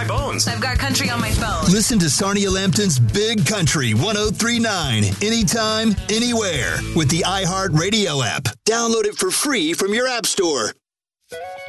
bones. I've got country on my phone. Listen to Sarnia Lambton's Big Country 1039 anytime, anywhere with the iHeartRadio app. Download it for free from your app store.